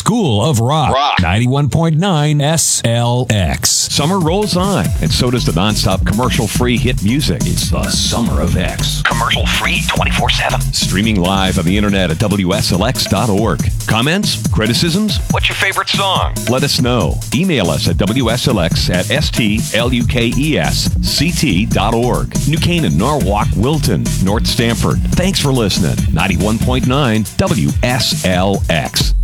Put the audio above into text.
School of Rock. 91.9 SLX. Summer rolls on, and so does the nonstop commercial-free hit music. It's the Summer of X. Commercial-free 24/7. Streaming live on the internet at WSLX.org. Comments? Criticisms? What's your favorite song? Let us know. Email us at WSLX@STLUKESCT.org. New Canaan, Norwalk, Wilton, North Stamford. Thanks for listening. 91.9 WSLX.